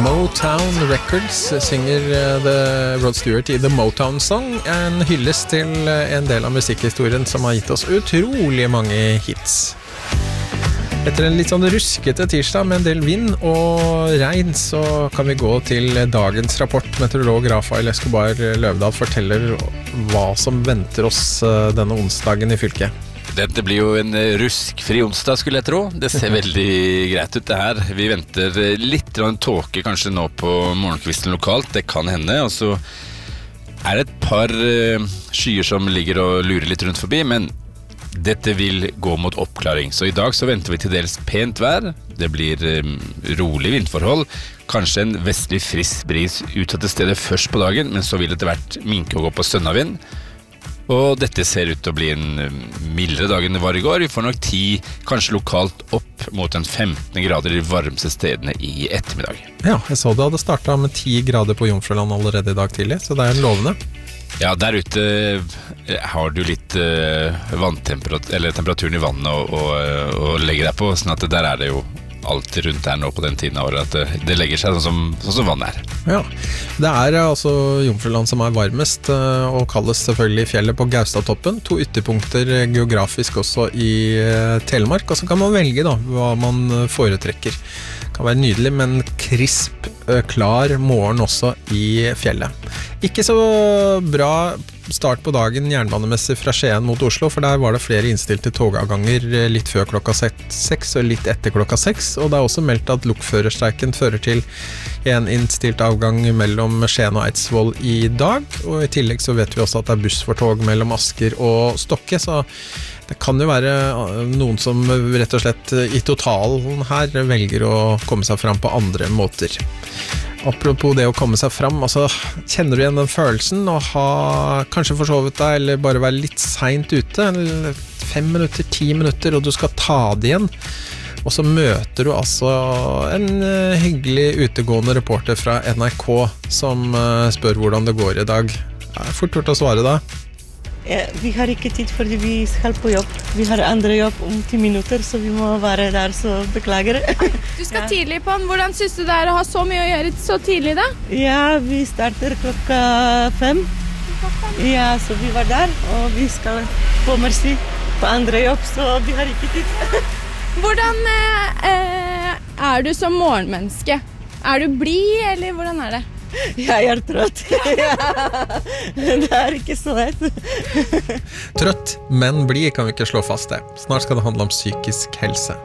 Motown Records synger Rod Stewart i The Motown Song, en hyllest til en del av musikkhistorien som har gitt oss utrolig mange hits. Etter en litt sånn ruskete tirsdag med en del vind og regn, så kan vi gå til dagens rapport. Meteorolog Rafael Escobar Løvdahl forteller hva som venter oss denne onsdagen i fylket. Dette blir jo en ruskfri onsdag, skulle jeg tro. Det ser veldig greit ut det her. Vi venter litt tåke kanskje nå på morgenkvisten lokalt, det kan hende. Og så er det et par skyer som ligger og lurer litt rundt forbi, men dette vil gå mot oppklaring. Så i dag så venter vi til dels pent vær. Det blir rolig vindforhold. Kanskje en vestlig frisk bris utsatte stedet først på dagen, men så vil det etter hvert minke og gå på sønnavind. Og dette ser ut til å bli en mildere dag enn det var i går. Vi får nok 10, kanskje lokalt opp mot en 15 grader i de varmeste stedene i ettermiddag. Ja, jeg så det hadde startet med 10 grader på Jomfruland allerede i dag tidlig, så det er lovende. Ja, der ute har du litt temperaturen i vannet å legge deg på, sånn at der er det jo alltid rundt her nå på den tiden av året at det legger seg sånn som vann er. Ja, det er altså Jomfruland som er varmest og kalles selvfølgelig fjellet på Gaustatoppen. 2 ytterpunkter geografisk også i Telemark, og så kan man velge da hva man foretrekker. Det kan være nydelig, men krisp, klar morgen også i fjellet. Ikke så bra start på dagen jernbanemessig fra Skien mot Oslo, for der var det flere innstilte togavganger litt før klokka 6 og litt etter klokka 6, og det er også meldt at lokførerstreiken fører til en innstilt avgang mellom Skien og Eidsvoll i dag, og i tillegg så vet vi også at det er buss for tog mellom Asker og Stokke, så det kan jo være noen som rett og slett i totalen her velger å komme seg fram på andre måter. Apropos det å komme seg fram, altså, kjenner du igjen den følelsen å ha kanskje forsovet deg, eller bare være litt sent ute, 5 minutter, 10 minutter, og du skal ta det igjen, og så møter du altså en hyggelig utegående reporter fra NRK som spør hvordan det går i dag. Fort gjort å svare da. Vi har ikke tid fordi vi skal på jobb. Vi har andre jobb om 10 minutter, så vi må være der, så beklager. Du skal tidlig på den. Hvordan synes du det er å ha så mye å gjøre så tidlig da? Ja, vi starter klokka 5. Ja, så vi var der, og vi skal på Merci på andre jobb, så vi har ikke tid. Hvordan er du som morgenmenneske? Er du blid, eller hvordan er det? Jeg er trøtt. Det er ikke så lett. Trøtt, men blid kan vi ikke slå fast det. Snart skal det handle om psykisk helse.